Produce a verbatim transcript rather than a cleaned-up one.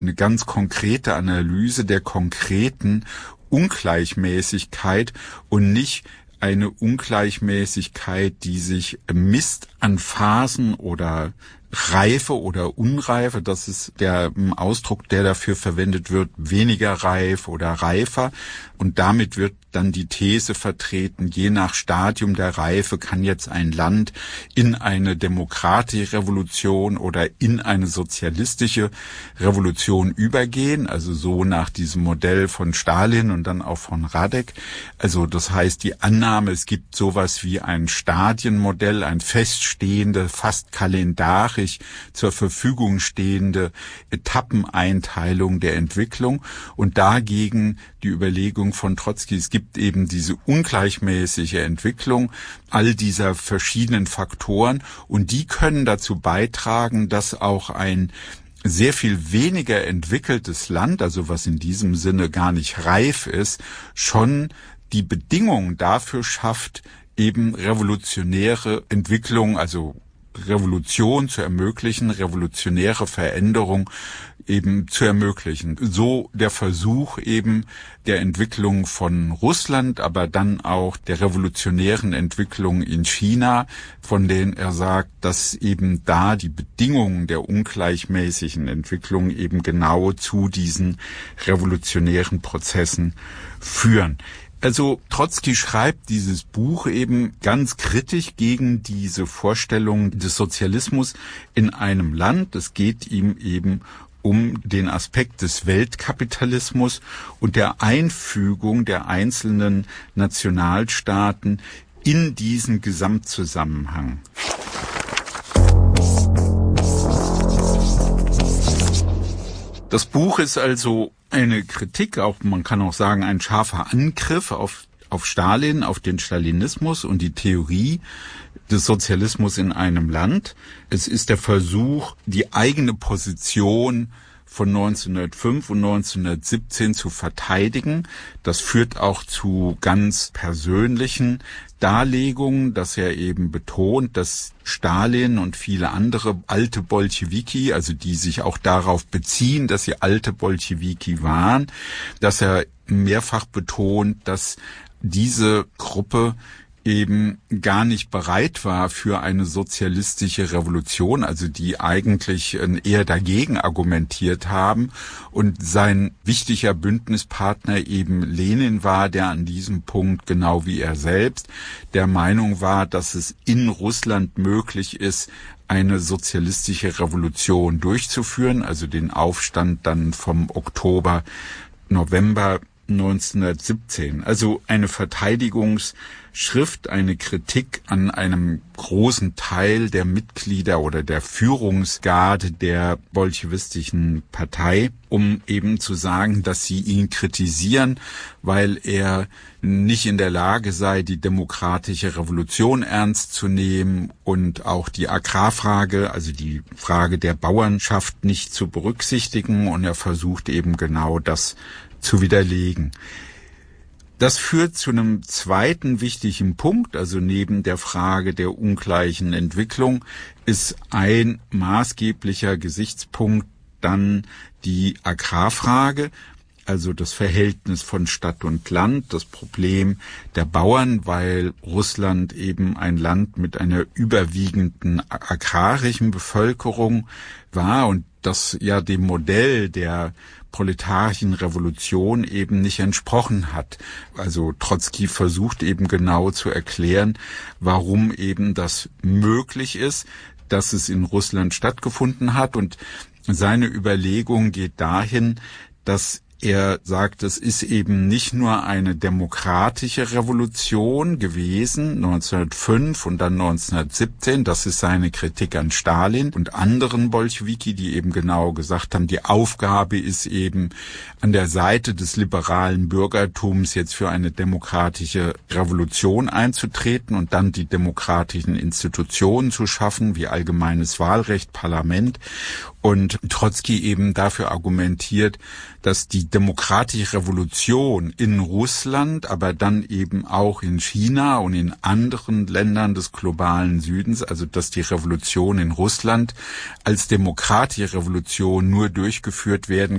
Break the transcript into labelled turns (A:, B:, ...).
A: eine ganz konkrete Analyse der konkreten Ungleichmäßigkeit und nicht eine Ungleichmäßigkeit, die sich misst an Phasen oder Reife oder Unreife. Das ist der Ausdruck, der dafür verwendet wird, weniger reif oder reifer. Und damit wird dann die These vertreten, je nach Stadium der Reife kann jetzt ein Land in eine demokratische Revolution oder in eine sozialistische Revolution übergehen, also so nach diesem Modell von Stalin und dann auch von Radek. Also das heißt, die Annahme, es gibt sowas wie ein Stadienmodell, ein feststehende, fast kalendarisch zur Verfügung stehende Etappeneinteilung der Entwicklung und dagegen die Überlegung von Trotzki, es gibt eben diese ungleichmäßige Entwicklung all dieser verschiedenen Faktoren und die können dazu beitragen, dass auch ein sehr viel weniger entwickeltes Land, also was in diesem Sinne gar nicht reif ist, schon die Bedingungen dafür schafft, eben revolutionäre Entwicklung, also Revolution zu ermöglichen, revolutionäre Veränderung eben zu ermöglichen. So der Versuch eben der Entwicklung von Russland, aber dann auch der revolutionären Entwicklung in China, von denen er sagt, dass eben da die Bedingungen der ungleichmäßigen Entwicklung eben genau zu diesen revolutionären Prozessen führen. Also Trotzki schreibt dieses Buch eben ganz kritisch gegen diese Vorstellung des Sozialismus in einem Land. Es geht ihm eben um den Aspekt des Weltkapitalismus und der Einfügung der einzelnen Nationalstaaten in diesen Gesamtzusammenhang. Das Buch ist also eine Kritik, auch man kann auch sagen, ein scharfer Angriff auf, auf Stalin, auf den Stalinismus und die Theorie des Sozialismus in einem Land. Es ist der Versuch, die eigene Position von neunzehnhundertfünf und neunzehnhundertsiebzehn zu verteidigen. Das führt auch zu ganz persönlichen Darlegungen, dass er eben betont, dass Stalin und viele andere alte Bolschewiki, also die sich auch darauf beziehen, dass sie alte Bolschewiki waren, dass er mehrfach betont, dass diese Gruppe eben gar nicht bereit war für eine sozialistische Revolution, also die eigentlich eher dagegen argumentiert haben und sein wichtiger Bündnispartner eben Lenin war, der an diesem Punkt, genau wie er selbst, der Meinung war, dass es in Russland möglich ist, eine sozialistische Revolution durchzuführen, also den Aufstand dann vom Oktober, November neunzehnhundertsiebzehn. Also eine Verteidigungsschrift, eine Kritik an einem großen Teil der Mitglieder oder der Führungsgarde der bolschewistischen Partei, um eben zu sagen, dass sie ihn kritisieren, weil er nicht in der Lage sei, die demokratische Revolution ernst zu nehmen und auch die Agrarfrage, also die Frage der Bauernschaft nicht zu berücksichtigen. Und er versucht eben genau das zu widerlegen. Das führt zu einem zweiten wichtigen Punkt, also neben der Frage der ungleichen Entwicklung ist ein maßgeblicher Gesichtspunkt dann die Agrarfrage, also das Verhältnis von Stadt und Land, das Problem der Bauern, weil Russland eben ein Land mit einer überwiegenden agrarischen Bevölkerung war und das ja dem Modell der proletarischen Revolution eben nicht entsprochen hat. Also Trotzki versucht eben genau zu erklären, warum eben das möglich ist, dass es in Russland stattgefunden hat. Und seine Überlegung geht dahin, dass er sagt, es ist eben nicht nur eine demokratische Revolution gewesen, neunzehnhundertfünf und dann neunzehnhundertsiebzehn. Das ist seine Kritik an Stalin und anderen Bolschewiki, die eben genau gesagt haben, die Aufgabe ist eben an der Seite des liberalen Bürgertums jetzt für eine demokratische Revolution einzutreten und dann die demokratischen Institutionen zu schaffen, wie allgemeines Wahlrecht, Parlament. Und Trotzki eben dafür argumentiert, dass die demokratische Revolution in Russland, aber dann eben auch in China und in anderen Ländern des globalen Südens, also dass die Revolution in Russland als demokratische Revolution nur durchgeführt werden